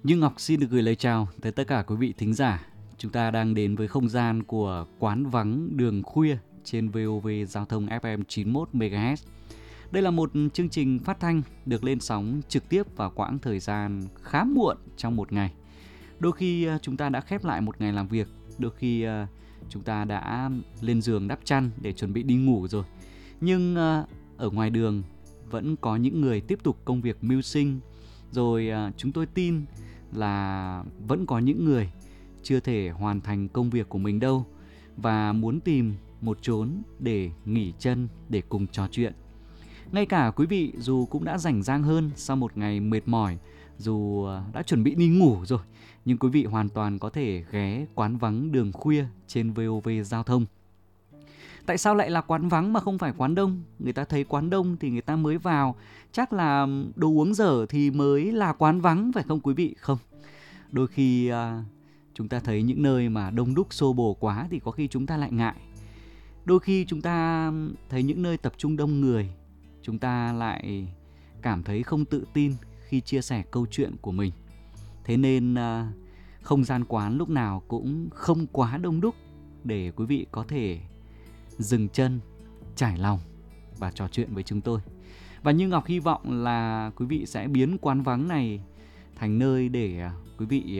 Như Ngọc xin được gửi lời chào tới tất cả quý vị thính giả. Chúng ta đang đến với không gian của Quán Vắng Đường Khuya trên VOV Giao thông FM 91 MHz. Đây là một chương trình phát thanh được lên sóng trực tiếp vào quãng thời gian khá muộn trong một ngày. Đôi khi chúng ta đã khép lại một ngày làm việc, đôi khi chúng ta đã lên giường đắp chăn để chuẩn bị đi ngủ rồi. Nhưng ở ngoài đường vẫn có những người tiếp tục công việc mưu sinh. Rồi chúng tôi tin là vẫn có những người chưa thể hoàn thành công việc của mình đâu và muốn tìm một chốn để nghỉ chân, để cùng trò chuyện. Ngay cả quý vị dù cũng đã rảnh rang hơn sau một ngày mệt mỏi, dù đã chuẩn bị đi ngủ rồi, nhưng quý vị hoàn toàn có thể ghé Quán Vắng Đường Khuya trên VOV Giao thông. Tại sao lại là quán vắng mà không phải quán đông? Người ta thấy quán đông thì người ta mới vào. Chắc là đồ uống dở thì mới là quán vắng phải không quý vị? Không. Đôi khi chúng ta thấy những nơi mà đông đúc xô bồ quá thì có khi chúng ta lại ngại. Đôi khi chúng ta thấy những nơi tập trung đông người, chúng ta lại cảm thấy không tự tin khi chia sẻ câu chuyện của mình. Thế nên không gian quán lúc nào cũng không quá đông đúc để quý vị có thể dừng chân, trải lòng và trò chuyện với chúng tôi. Và Như Ngọc hy vọng là quý vị sẽ biến quán vắng này thành nơi để quý vị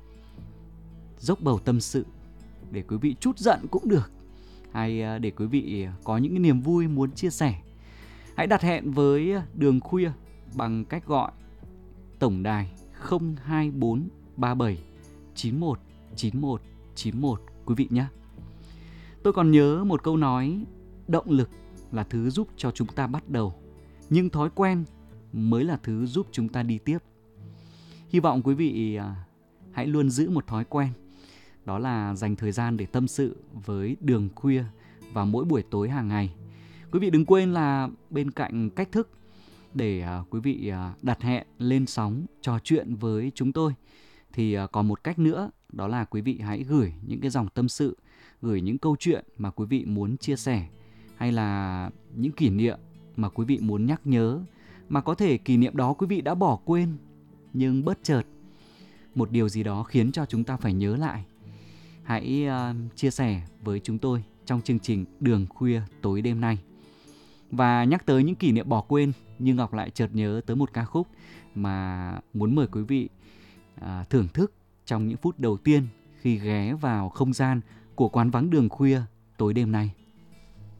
dốc bầu tâm sự, để quý vị trút giận cũng được, hay để quý vị có những cái niềm vui muốn chia sẻ. Hãy đặt hẹn với Đường Khuya bằng cách gọi tổng đài 02437 91 91 91 quý vị nhé. Tôi còn nhớ một câu nói, động lực là thứ giúp cho chúng ta bắt đầu, nhưng thói quen mới là thứ giúp chúng ta đi tiếp. Hy vọng quý vị hãy luôn giữ một thói quen, đó là dành thời gian để tâm sự với Đường Khuya vào mỗi buổi tối hàng ngày. Quý vị đừng quên là bên cạnh cách thức để quý vị đặt hẹn lên sóng trò chuyện với chúng tôi, thì còn một cách nữa, đó là quý vị hãy gửi những cái dòng tâm sự, gửi những câu chuyện mà quý vị muốn chia sẻ, hay là những kỷ niệm mà quý vị muốn nhắc nhớ, mà có thể kỷ niệm đó quý vị đã bỏ quên, nhưng bất chợt một điều gì đó khiến cho chúng ta phải nhớ lại. Hãy chia sẻ với chúng tôi trong chương trình Đường Khuya tối đêm nay. Và nhắc tới những kỷ niệm bỏ quên, Như Ngọc lại chợt nhớ tới một ca khúc mà muốn mời quý vị thưởng thức trong những phút đầu tiên khi ghé vào không gian của Quán Vắng Đường Khuya tối đêm nay.